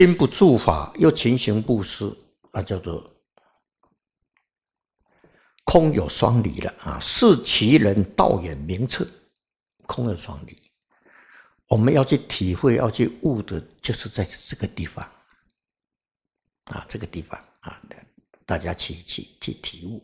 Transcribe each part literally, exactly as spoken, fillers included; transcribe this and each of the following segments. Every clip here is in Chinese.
心不住法，又勤行布施，那叫做空有双离了啊！是其人道远名彻，空有双离。我们要去体会、要去悟的，就是在这个地方啊，这个地方啊，大家去去去体悟。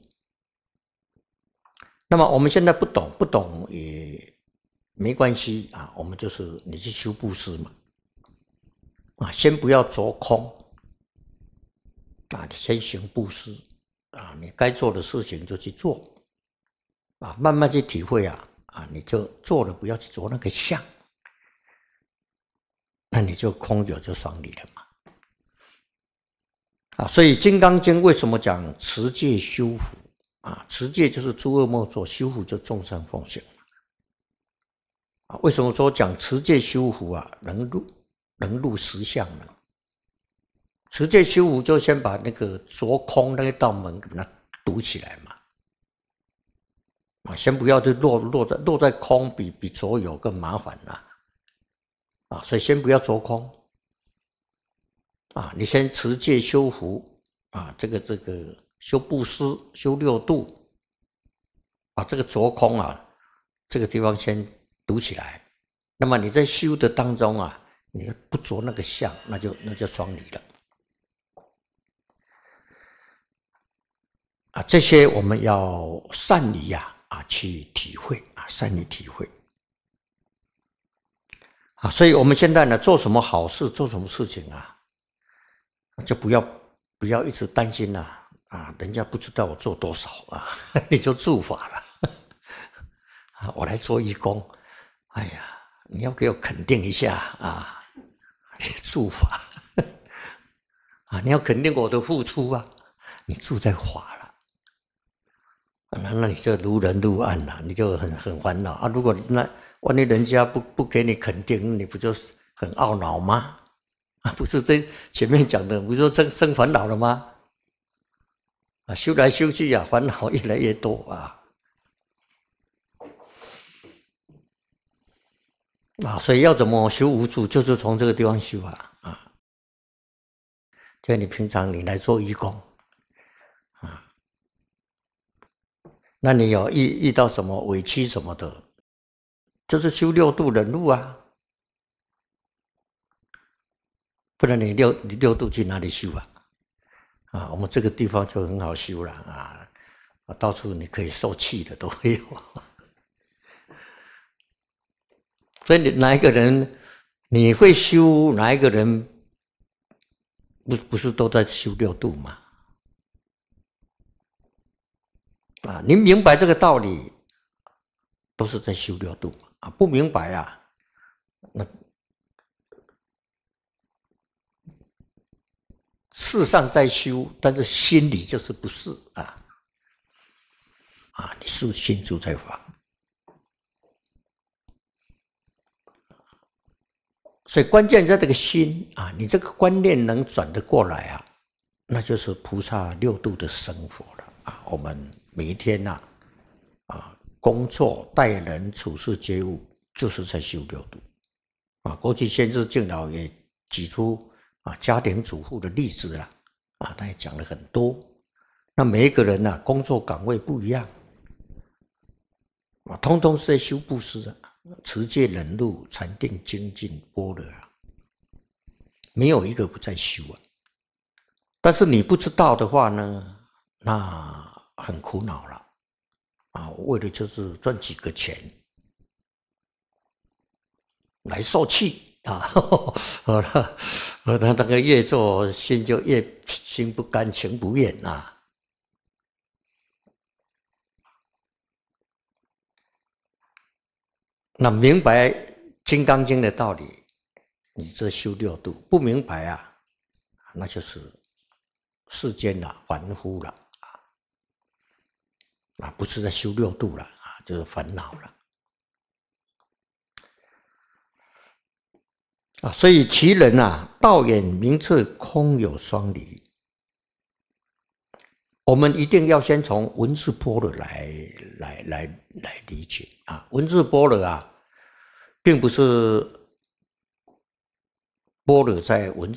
那么我们现在不懂，不懂也没关系啊，我们就是你去修布施嘛，啊，先不要着空啊，你先行布施啊，你该做的事情就去做啊，慢慢去体会啊，啊，你就做了，不要去着那个相，那你就空有就双离了嘛。啊，所以《金刚经》为什么讲持戒修福啊？持戒就是诸恶莫作，修福就众善奉行啊。为什么说讲持戒修福啊？能入能入实相呢？持戒修福就先把那个着空那一道门给它堵起来嘛。啊，先不要就落落在落在空比比着有更麻烦啦。啊，所以先不要着空。啊，你先持戒修福啊，这个这个修布施、修六度，把这个着空啊，这个地方先堵起来。那么你在修的当中啊，你不着那个相，那就那就双离了。啊，这些我们要善离呀啊，去体会啊，善离体会。啊，所以我们现在呢，做什么好事，做什么事情啊？就不要不要一直担心啦、啊，啊，人家不知道我做多少啊，你就助法了。啊，我来做义工，哎呀，你要给我肯定一下啊，助法啊，你要肯定我的付出啊，你助在法了，那那你就如人如暗了，你就很很烦恼啊。如果那万一人家不不给你肯定，你不就是很懊恼吗？啊，不是这前面讲的，不是说生生烦恼了吗？啊，修来修去啊，烦恼越来越多啊！啊，所以要怎么修无助，就是从这个地方修啊啊！就你平常你来做义工啊，那你有遇遇到什么委屈什么的，就是修六度忍辱啊。不然你六你六度去哪里修啊？啊，我们这个地方就很好修了啊，到处你可以受气的都会有。所以你哪一个人你会修，哪一个人不不是都在修六度吗？啊，您明白这个道理，都是在修六度啊。不明白啊，那事上在修，但是心里就是不是啊啊！你是心住在法，所以关键在这个心啊，你这个观念能转得过来啊，那就是菩萨六度的生活了啊。我们每一天呐 啊, 啊，工作、待人、处事、觉悟，就是在修六度啊。过去先知敬老也举出啊，家庭主妇的例子啦，啊，他也讲了很多。那每一个人呐、啊，工作岗位不一样，啊，通通是在修布施啊，持戒、忍辱、禅定、精进、般若啊，没有一个不在修啊。但是你不知道的话呢，那很苦恼了啊，为的就是赚几个钱来受气啊，好了。他那个越做心就越心不甘情不愿啊。那明白《金刚经》的道理，你这修六度；不明白啊，那就是世间啊凡夫了啊，啊，不是在修六度了啊，就是烦恼了。啊，所以其人啊，道远名彻，空有双离。我们一定要先从文字般若来来来来理解啊，文字般若啊，并不是般若在文字。